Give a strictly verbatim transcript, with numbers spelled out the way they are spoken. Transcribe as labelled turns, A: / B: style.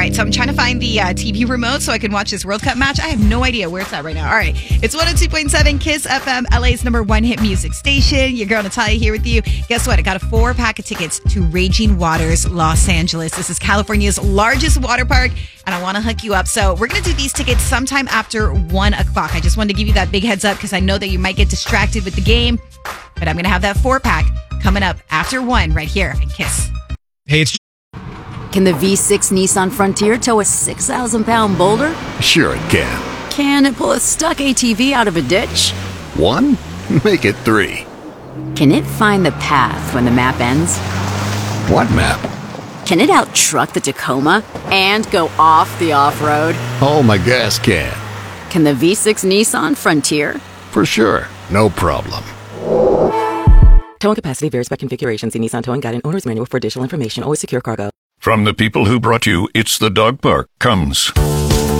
A: right, so I'm trying to find the uh, T V remote so I can watch this World Cup match. I have no idea where it's at right now. All right, it's one oh two point seven Kiss F M, L A's number one hit music station. Your girl Natalia here with you. Guess what? I got a four pack of tickets to Raging Waters, Los Angeles. This is California's largest water park, and I want to hook you up. So we're going to do these tickets sometime after one o'clock. I just wanted to give you that big heads up because I know that you might get distracted with the game, but I'm going to have that four pack coming up after one right here on Kiss.
B: Hey, it's...
C: Can the V six Nissan Frontier tow a six thousand pound boulder?
D: Sure it can.
C: Can it pull a stuck A T V out of a ditch?
D: One? Make it three.
C: Can it find the path when the map ends?
D: What map?
C: Can it out-truck the Tacoma and go off the off-road?
D: Oh, my gas can.
C: Can the V six Nissan Frontier?
D: For sure. No problem.
E: Towing capacity varies by configuration. See Nissan Towing Guide and Owner's Manual for additional information. Always secure cargo.
F: From the people who brought you It's the Dog Park comes...